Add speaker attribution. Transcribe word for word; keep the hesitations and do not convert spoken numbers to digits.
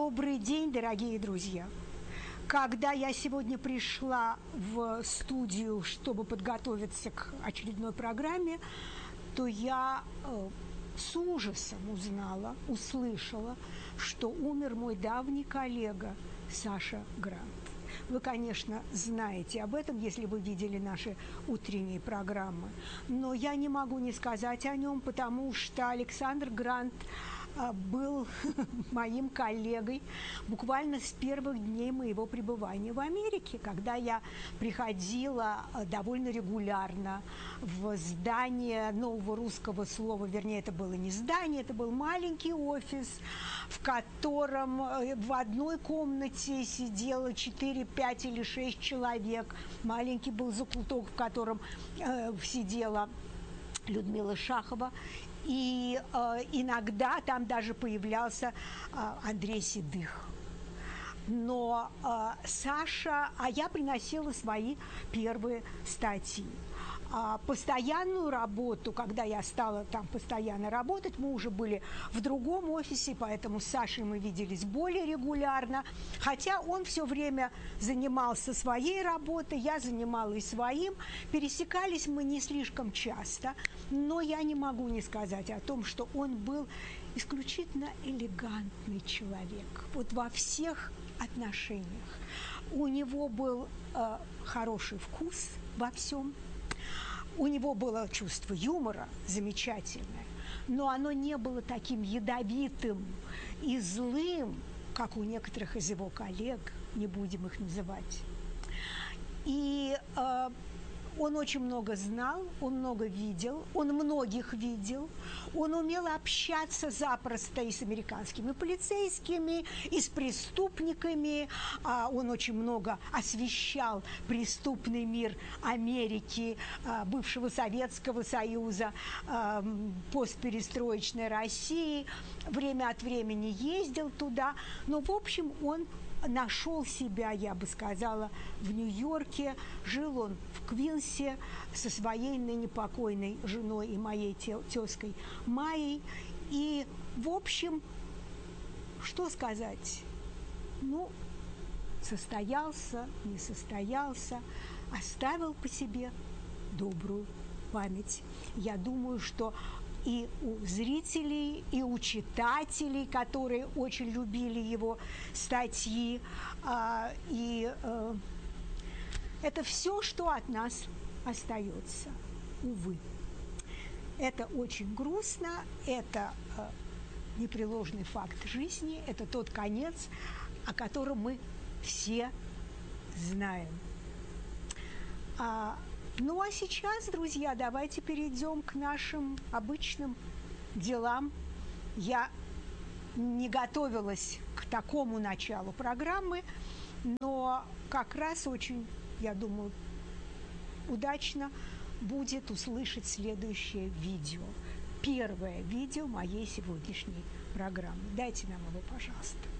Speaker 1: Добрый день, дорогие друзья! Когда я сегодня пришла в студию, чтобы подготовиться к очередной программе, то я э, с ужасом узнала, услышала, что умер мой давний коллега Саша Грант. Вы, конечно, знаете об этом, если вы видели наши утренние программы. Но я не могу не сказать о нем, потому что Александр Грант был моим коллегой буквально с первых дней моего пребывания в Америке, когда я приходила довольно регулярно в здание Нового русского слова, вернее, это было не здание, это был маленький офис, в котором в одной комнате сидело четыре, пять или шесть человек. Маленький был закуток, в котором э, сидела Людмила Шахова. И э, иногда там даже появлялся э, Андрей Седых. Но э, Саша, а я приносила свои первые статьи. А постоянную работу, когда я стала там постоянно работать, мы уже были в другом офисе, поэтому с Сашей мы виделись более регулярно. Хотя он все время занимался своей работой, я занималась своим. Пересекались мы не слишком часто, но я не могу не сказать о том, что он был исключительно элегантный человек. Вот во всех отношениях. У него был э, хороший вкус во всем. У него было чувство юмора замечательное, но оно не было таким ядовитым и злым, как у некоторых из его коллег, не будем их называть. И э, он очень много знал, он много видел, он многих видел, он умел общаться запросто и с американскими полицейскими, и с преступниками, он очень много освещал преступный мир Америки, бывшего Советского Союза, постперестроечной России, время от времени ездил туда, но, в общем, он нашел себя, я бы сказала, в Нью-Йорке, жил он в Квинсе со своей ныне покойной женой и моей тезкой Майей. И, в общем, что сказать? Ну, состоялся, не состоялся, оставил по себе добрую память. Я думаю, что и у зрителей, и у читателей, которые очень любили его статьи, а, и а, это все, что от нас остается, увы. Это очень грустно, это а, непреложный факт жизни, это тот конец, о котором мы все знаем. А, Ну, а сейчас, друзья, давайте перейдем к нашим обычным делам. Я не готовилась к такому началу программы, но как раз очень, я думаю, удачно будет услышать следующее видео. Первое видео моей сегодняшней программы. Дайте нам его, пожалуйста.